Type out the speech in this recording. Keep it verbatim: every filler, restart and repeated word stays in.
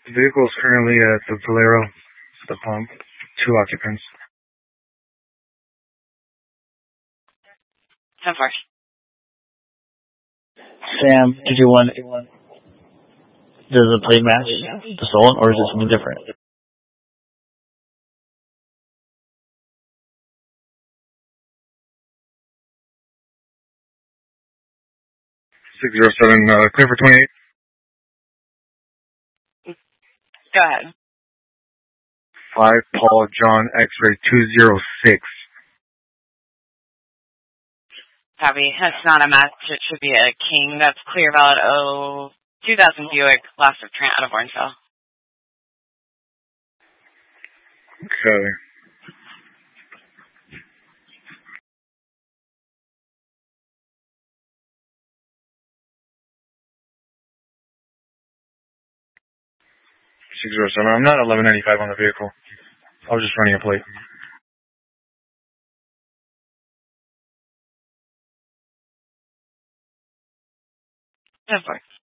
The vehicle is currently at the Valero, the pump, two occupants. ten four. Sam, did you want, does the plate match the stolen, or is it something different? six zero seven, uh, clear for twenty-eight. Go ahead. five Paul John X-ray two zero six. Copy. That's not a match. It should be a King. That's clear valid oh two thousand Buick, last of Trent out of Orangeville. Okay. six zero seven. I'm not eleven ninety-five on the vehicle. I was just running a plate. ten four.